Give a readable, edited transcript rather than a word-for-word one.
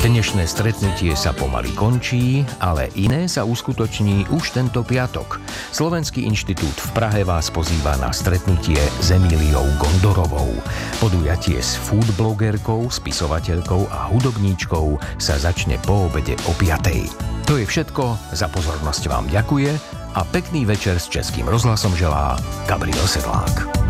Dnešné stretnutie sa pomaly končí, ale iné sa uskutoční už tento piatok. Slovenský inštitút v Prahe vás pozýva na stretnutie s Emíliou Gondorovou. Podujatie s foodblogerkou, spisovateľkou a hudobníčkou sa začne po obede o 5:00. To je všetko, za pozornosť vám ďakuje a pekný večer s Českým rozhlasom želá Gabriel Sedlák.